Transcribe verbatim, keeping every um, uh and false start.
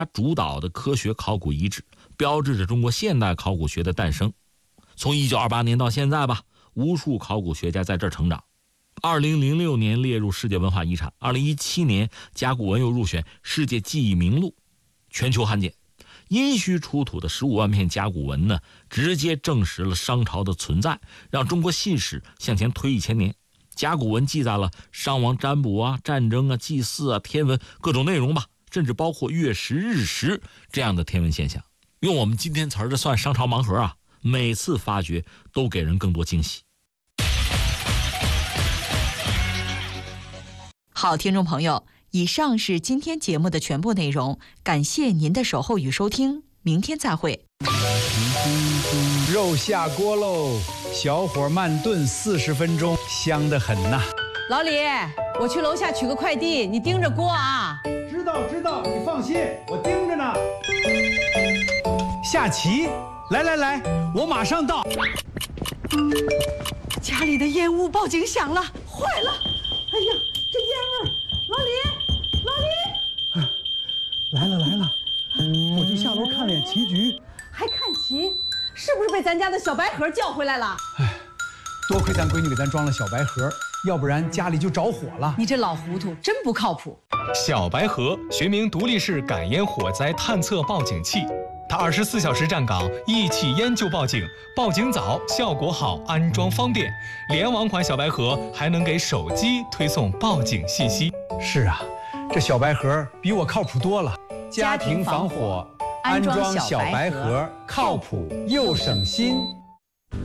主导的科学考古遗址，标志着中国现代考古学的诞生。从一九二八年到现在吧，无数考古学家在这儿成长。二零零六年列入世界文化遗产，二零一七年甲骨文又入选世界记忆名录。全球罕见，殷墟出土的十五万片甲骨文呢，直接证实了商朝的存在，让中国信史向前推一千年。甲骨文记载了商王占卜啊、战争啊、祭祀啊、天文各种内容吧，甚至包括月食、日食这样的天文现象。用我们今天词儿的算商朝盲盒啊，每次发掘都给人更多惊喜。 好，听众朋友，以上是今天节目的全部内容，感谢您的守候与收听，明天再会。 肉下锅喽，小火慢炖四十分钟，香得很呐。 老李，我去楼下取个快递，你盯着锅啊。 知道知道，你放心，我盯着呢。下棋，来来来，我马上到。 家里的烟雾报警响了，坏了！哎呀，这烟味儿！老李，老李， 来了来了，我就下楼看了眼棋局。 还看棋？是不是被咱家的小白盒叫回来了？ 哎，多亏咱闺女给咱装了小白盒，要不然家里就着火了。 你这老糊涂，真不靠谱。 小白盒学名独立式感烟火灾探测报警器，它二十四小时站岗，一起烟就报警，报警早，效果好，安装方便。联网款小白盒还能给手机推送报警信息。 是啊，这小白盒比我靠谱多了。家庭防火，安装小白盒，靠谱又省心。